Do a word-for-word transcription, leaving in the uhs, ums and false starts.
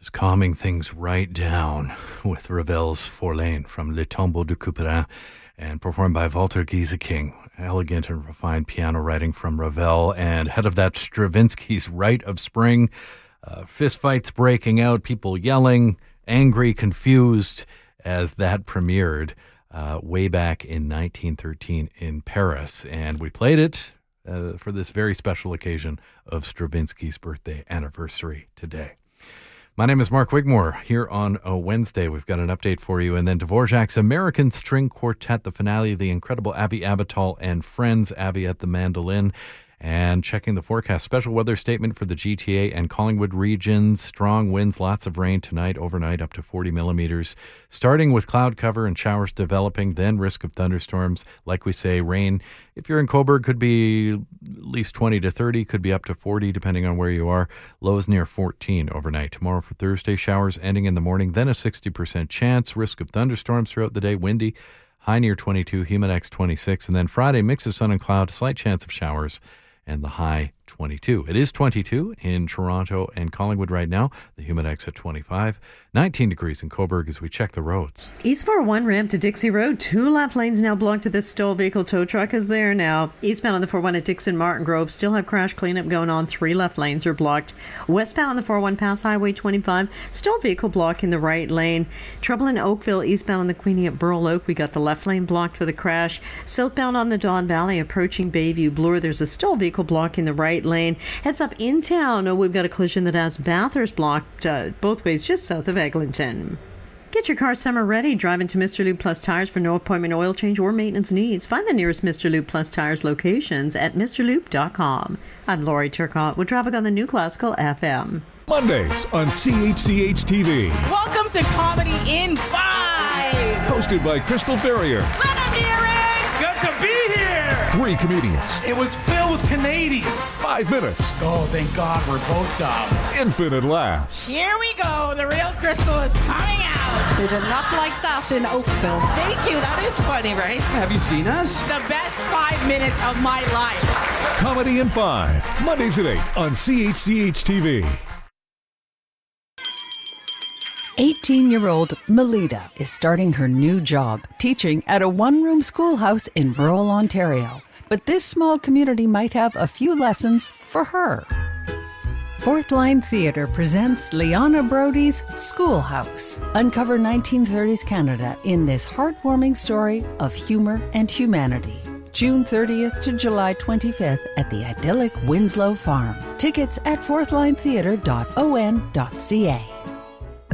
Calming things right down with Ravel's Fourlaine from Le Tombeau de Couperin and performed by Walter Gieseking. Elegant and refined piano writing from Ravel, and ahead of that, Stravinsky's Rite of Spring. Uh, fistfights breaking out, people yelling, angry, confused, as that premiered uh, way back in nineteen thirteen in Paris. And we played it uh, for this very special occasion of Stravinsky's birthday anniversary today. My name is Mark Wigmore. Here on a Wednesday, we've got an update for you. And then Dvorak's American String Quartet, the finale, the incredible Avi Avital and Friends, Avi at the mandolin. And checking the forecast, special weather statement for the G T A and Collingwood regions. Strong winds, lots of rain tonight, overnight up to forty millimeters. Starting with cloud cover and showers developing, then risk of thunderstorms. Like we say, rain, if you're in Cobourg, could be at least twenty to thirty, could be up to forty depending on where you are. Lows near fourteen overnight. Tomorrow for Thursday, showers ending in the morning, then a sixty percent chance. Risk of thunderstorms throughout the day, windy. High near twenty-two, Humidex twenty-six. And then Friday, mix of sun and cloud, slight chance of showers, and the high twenty-two. It is twenty-two in Toronto and Collingwood right now. The Humidex at twenty-five. nineteen degrees in Cobourg as we check the roads. East four one ramp to Dixie Road. Two left lanes now blocked to this stalled vehicle. Tow truck is there now. Eastbound on the four one at Dixon Martin Grove. Still have crash cleanup going on. Three left lanes are blocked. Westbound on the four one past Highway twenty-five. Stalled vehicle block in the right lane. Trouble in Oakville. Eastbound on the Queenie at Burl Oak. We got the left lane blocked with a crash. Southbound on the Don Valley approaching Bayview Bloor. There's a stalled vehicle block in the right lane. Heads up in town. Oh, we've got a collision that has Bathurst blocked uh, both ways just south of Eglinton. Get your car summer ready. Drive into Mister Lube Plus Tires for no appointment oil change or maintenance needs. Find the nearest Mister Lube Plus Tires locations at Mr Lube dot com. I'm Lori Turcotte with traffic on the New Classical F M. Mondays on C H C H T V. Welcome to Comedy in Five. Hosted by Crystal Ferrier. Let him hear it. Good to be here. Three comedians. It was filled with Canadians. Five minutes. Oh, thank God we're both dumb. Infinite laughs. Here we go. The real Crystal is coming out. They did not like that in Oakville. Thank you. That is funny, right? Have you seen us? The best five minutes of my life. Comedy in Five. Mondays at eight on C H C H T V. eighteen-year-old Melita is starting her new job teaching at a one-room schoolhouse in rural Ontario. But this small community might have a few lessons for her. Fourth Line Theatre presents Liana Brody's Schoolhouse. Uncover nineteen thirties Canada in this heartwarming story of humor and humanity. June thirtieth to July twenty-fifth at the idyllic Winslow Farm. Tickets at fourth line theatre dot o n dot c a.